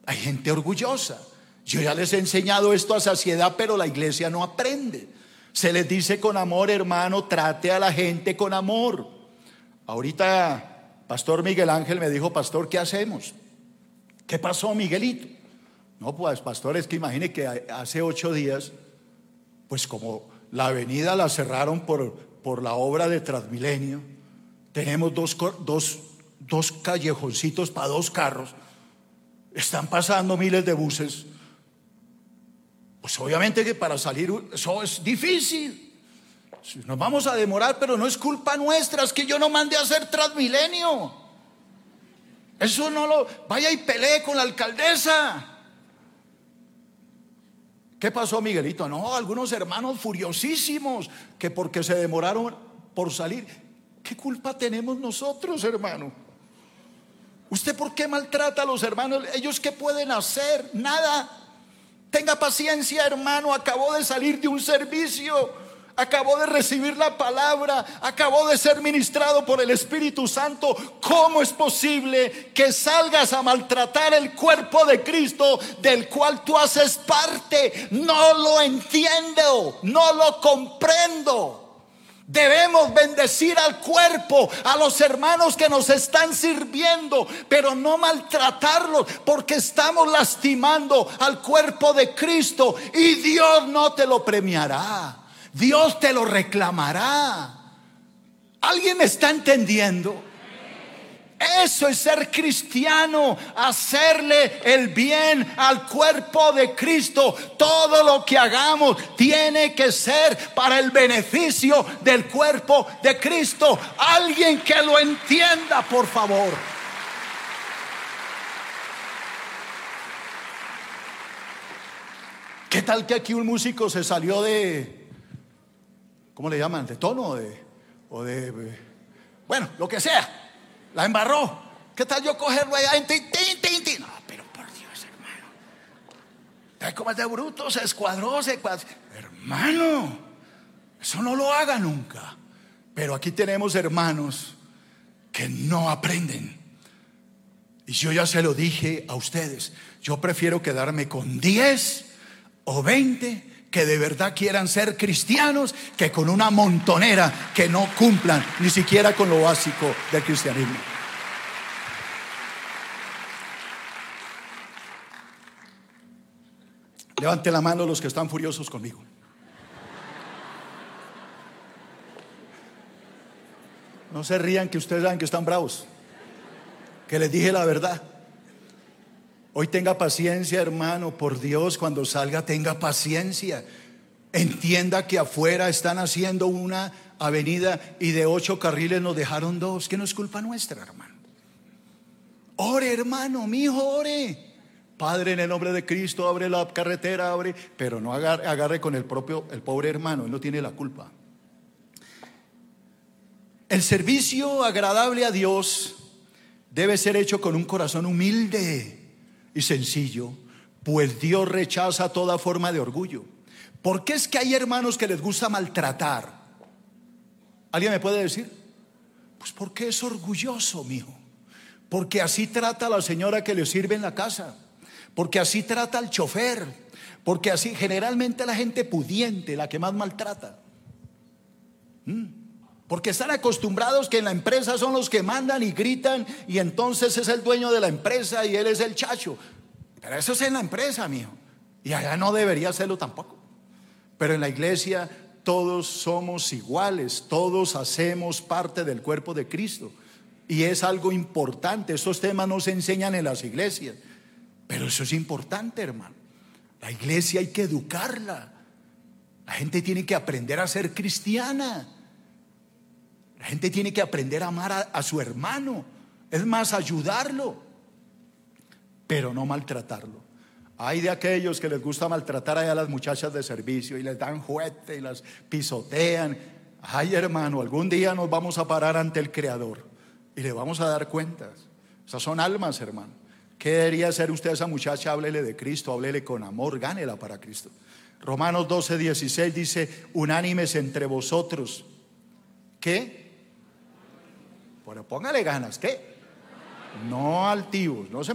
Hay gente orgullosa. Yo ya les he enseñado esto a saciedad, pero la iglesia no aprende. Se les dice con amor, hermano, trate a la gente con amor. Ahorita Pastor Miguel Ángel me dijo: pastor, ¿qué hacemos? ¿Qué pasó, Miguelito? No, pues pastor, es que imagine que hace 8 días, pues como la avenida la cerraron por la obra de Transmilenio, tenemos dos callejoncitos para 2 carros, están pasando miles de buses. Pues obviamente que para salir eso es difícil. Nos vamos a demorar, pero no es culpa nuestra, es que yo no mandé a hacer Transmilenio. Eso no lo... Vaya y pelee con la alcaldesa. ¿Qué pasó, Miguelito? No, algunos hermanos furiosísimos que porque se demoraron por salir. ¿Qué culpa tenemos nosotros, hermano? ¿Usted por qué maltrata a los hermanos? ¿Ellos qué pueden hacer? Nada. Tenga paciencia, hermano. Acabó de salir de un servicio, acabó de recibir la palabra, acabó de ser ministrado por el Espíritu Santo. ¿Cómo es posible que salgas a maltratar el cuerpo de Cristo, del cual tú haces parte? No lo entiendo, no lo comprendo. Debemos bendecir al cuerpo, a los hermanos que nos están sirviendo, pero no maltratarlos, porque estamos lastimando al cuerpo de Cristo. Y Dios no te lo premiará, Dios te lo reclamará. ¿Alguien me está entendiendo? Eso es ser cristiano, hacerle el bien al cuerpo de Cristo. Todo lo que hagamos tiene que ser para el beneficio del cuerpo de Cristo. Alguien que lo entienda, por favor. ¿Qué tal que aquí un músico se salió de, ¿cómo le llaman? De tono, bueno, lo que sea. La embarró. ¿Qué tal yo cogerlo allá en tin? No, pero por Dios, hermano. ¿Sabes cómo es de bruto? Se escuadró, hermano, eso no lo haga nunca. Pero aquí tenemos hermanos que no aprenden. Y yo ya se lo dije a ustedes. Yo prefiero quedarme con 10 o 20 que de verdad quieran ser cristianos, que con una montonera que no cumplan ni siquiera con lo básico del cristianismo. Levante la mano los que están furiosos conmigo. No se rían, que ustedes saben que están bravos, que les dije la verdad. Hoy tenga paciencia, hermano, por Dios, cuando salga tenga paciencia. Entienda que afuera están haciendo una avenida y de 8 carriles nos dejaron 2, que no es culpa nuestra, hermano. Ore, hermano, mi hijo, ore. Padre, en el nombre de Cristo, abre la carretera, abre, pero no agarre con el pobre hermano, él no tiene la culpa. El servicio agradable a Dios debe ser hecho con un corazón humilde y sencillo, pues Dios rechaza toda forma de orgullo. ¿Por qué es que hay hermanos que les gusta maltratar? ¿Alguien me puede decir? Pues porque es orgulloso, mijo. Porque así trata a la señora que le sirve en la casa, porque así trata al chofer, porque así generalmente la gente pudiente, la que más maltrata. Porque están acostumbrados que en la empresa son los que mandan y gritan, y entonces es el dueño de la empresa y él es el chacho. Pero eso es en la empresa, mijo, y allá no debería serlo tampoco. Pero en la iglesia todos somos iguales, todos hacemos parte del cuerpo de Cristo, y es algo importante. Estos temas no se enseñan en las iglesias, pero eso es importante, hermano. La iglesia hay que educarla. La gente tiene que aprender a ser cristiana. La gente tiene que aprender a amar a su hermano, es más, ayudarlo, pero no maltratarlo. Hay de aquellos que les gusta maltratar a las muchachas de servicio y les dan juguete y las pisotean. Ay, hermano, algún día nos vamos a parar ante el Creador y le vamos a dar cuentas. Esas son almas, hermano. ¿Qué debería hacer usted a esa muchacha? Háblele de Cristo, háblele con amor, gánela para Cristo. Romanos 12:16 dice: unánimes entre vosotros. ¿Qué? Bueno, póngale ganas, ¿qué? No altivos, no se